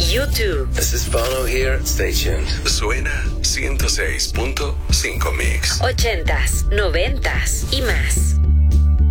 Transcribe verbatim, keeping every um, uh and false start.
YouTube. This is Bono here. Stay tuned. Suena ciento seis punto cinco Mix. Ochentas, noventas y más.